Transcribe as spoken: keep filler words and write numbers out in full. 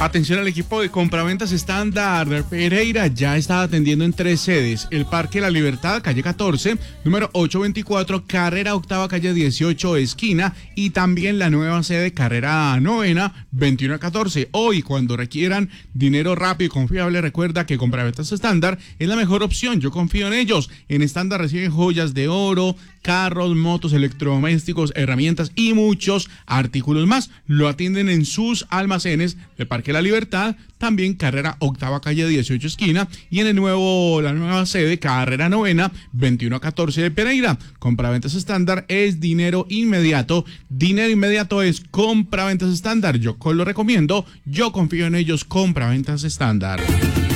Atención al equipo de compraventas estándar. Pereira ya está atendiendo en tres sedes: el Parque La Libertad, calle catorce, número ochocientos veinticuatro, carrera octava, calle dieciocho, esquina, y también la nueva sede, carrera novena, veintiuno a catorce. Hoy, cuando requieran dinero rápido y confiable, recuerda que compraventas estándar es la mejor opción. Yo confío en ellos. En estándar reciben joyas de oro, carros, motos, electrodomésticos, herramientas y muchos artículos más. Lo atienden en sus almacenes del Parque La Libertad, también carrera octava, calle dieciocho, esquina, y en el nuevo, la nueva sede, carrera novena, veintiuno a catorce de Pereira. Compraventas estándar es dinero inmediato. Dinero inmediato es compraventas estándar. Yo lo recomiendo, yo confío en ellos. Compraventas estándar.